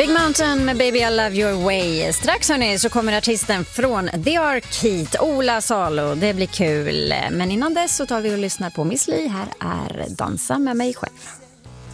Big Mountain med Baby I Love Your Way. Strax hörni så kommer artisten från The Arcade, Ola Salo. Det blir kul. Men innan dess så tar vi och lyssnar på Miss Li. Här är Dansa med mig själv.